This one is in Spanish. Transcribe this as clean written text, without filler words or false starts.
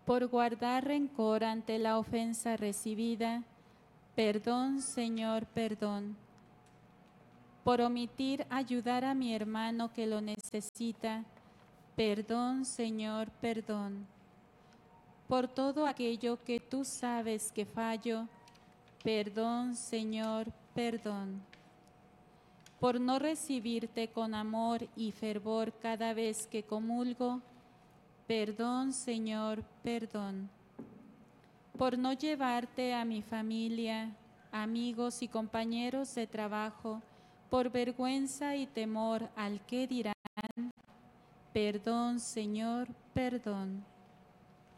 por guardar rencor ante la ofensa recibida, perdón, Señor, perdón. Por omitir ayudar a mi hermano que lo necesita, perdón, Señor, perdón. Por todo aquello que tú sabes que fallo, perdón, Señor, perdón. Por no recibirte con amor y fervor cada vez que comulgo, perdón, Señor, perdón. Por no llevarte a mi familia, amigos y compañeros de trabajo, por vergüenza y temor al que dirán, perdón, Señor, perdón.